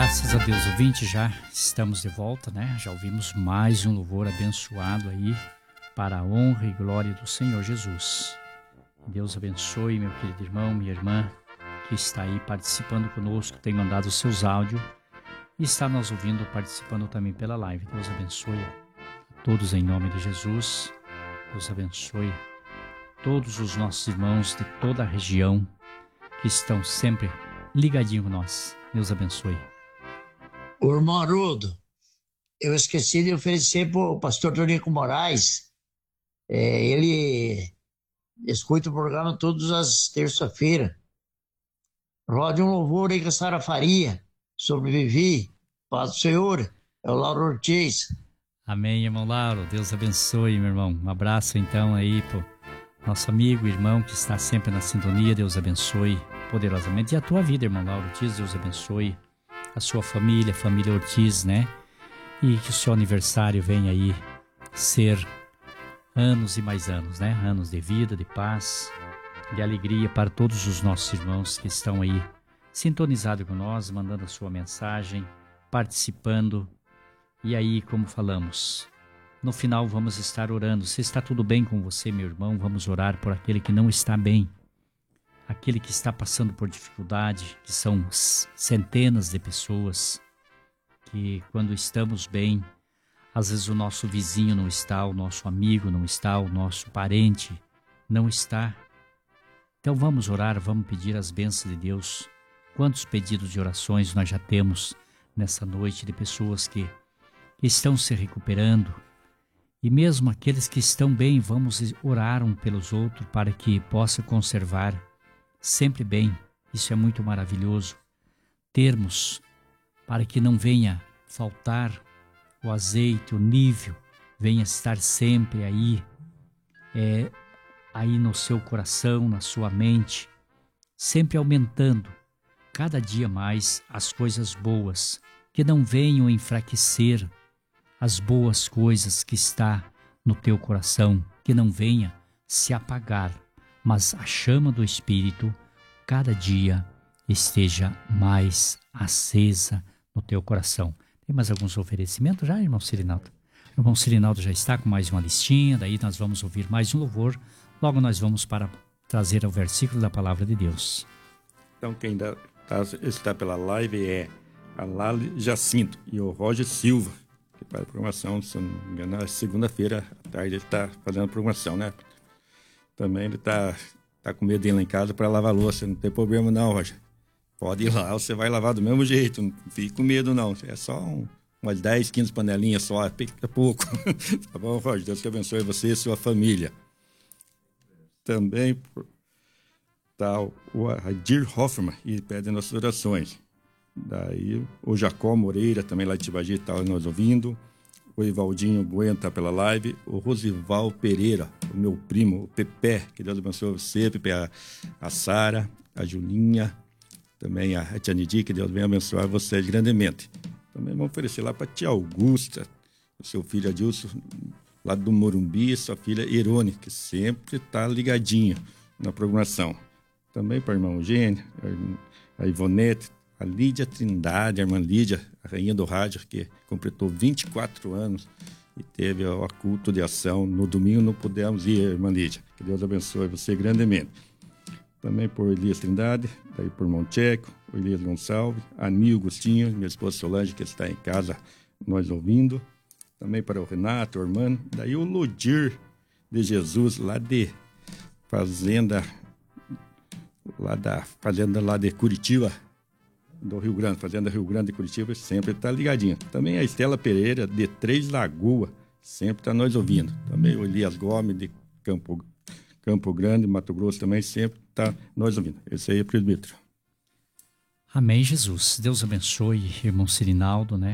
Graças a Deus, ouvinte, já estamos de volta, né? Já ouvimos mais um louvor abençoado aí para a honra e glória do Senhor Jesus. Deus abençoe, meu querido irmão, minha irmã, que está aí participando conosco, tem mandado os seus áudios e está nos ouvindo, participando também pela live. Deus abençoe a todos em nome de Jesus. Deus abençoe todos os nossos irmãos de toda a região que estão sempre ligadinhos com nós. Deus abençoe. O irmão Haroldo, eu esqueci de oferecer para o pastor Tonico Moraes. Ele escuta o programa todas as terças-feiras. Rode um louvor aí que a Sara Faria, sobrevivi. Paz do Senhor, é o Lauro Ortiz. Amém, irmão Lauro. Deus abençoe, meu irmão. Um abraço então aí pro nosso amigo, irmão que está sempre na sintonia. Deus abençoe poderosamente. E a tua vida, irmão Lauro Ortiz, Deus abençoe a sua família, a família Ortiz, né? E que o seu aniversário venha aí ser anos e mais anos, né? Anos de vida, de paz, de alegria para todos os nossos irmãos que estão aí sintonizados com nós, mandando a sua mensagem, participando. E aí, como falamos, no final vamos estar orando. Se está tudo bem com você, meu irmão, vamos orar por aquele que não está bem, aquele que está passando por dificuldade, que são centenas de pessoas que quando estamos bem, às vezes o nosso vizinho não está, o nosso amigo não está, o nosso parente não está. Então vamos orar, vamos pedir as bênçãos de Deus. Quantos pedidos de orações nós já temos nessa noite de pessoas que estão se recuperando. E mesmo aqueles que estão bem, vamos orar um pelos outros para que possa conservar sempre bem. Isso é muito maravilhoso. Termos para que não venha faltar o azeite, o nível, venha estar sempre aí, aí no seu coração, na sua mente, sempre aumentando cada dia mais as coisas boas, que não venham enfraquecer as boas coisas que está no teu coração, que não venha se apagar, mas a chama do Espírito cada dia esteja mais acesa no teu coração. Tem mais alguns oferecimentos já, irmão Cirinaldo? O irmão Cirinaldo já está com mais uma listinha, daí nós vamos ouvir mais um louvor, logo nós vamos para trazer o versículo da Palavra de Deus. Então quem está pela live é a Lali Jacinto e o Roger Silva, que faz a programação, se não me engano, segunda-feira à tarde ele está fazendo a programação, né? Também ele está com medo de ir lá em casa para lavar a louça, não tem problema não, Roger. Pode ir lá, você vai lavar do mesmo jeito, não fique com medo não, é só umas 10, 15 panelinhas só, é pouco. Tá bom, Roger? Deus que abençoe você e sua família. Também está o Adir Hoffman e pede nossas orações. Daí o Jacó Moreira, também lá de Tibagi, está nos ouvindo. O Ivaldinho Bueno está pela live. O Rosival Pereira, o meu primo, o Pepe, que Deus abençoe você, Pepe, a Sara, a Julinha, também a Tianidi, que Deus venha abençoar vocês grandemente. Também vamos oferecer lá para a tia Augusta, o seu filho Adilson, lá do Morumbi, e sua filha Irone, que sempre está ligadinha na programação. Também para o irmão Eugênio, a Ivonete, a Lídia Trindade, a irmã Lídia, a rainha do rádio, que completou 24 anos e teve o culto de ação. No domingo não pudemos ir, irmã Lídia. Que Deus abençoe você grandemente. Também por Elias Trindade, daí por irmão Tcheco, o Elias Gonçalves, a Nil Agostinho, minha esposa Solange, que está em casa nós ouvindo. Também para o Renato, o Armando. Daí o Lodir de Jesus, lá de fazenda lá de Curitiba, do Rio Grande, fazenda Rio Grande de Curitiba, sempre está ligadinha. Também a Estela Pereira, de Três Lagoas, sempre está nós ouvindo. Também o Elias Gomes, de Campo Grande, Mato Grosso, também sempre está nós ouvindo. Esse aí é o presbítero. Amém, Jesus. Deus abençoe, irmão Cirinaldo, né?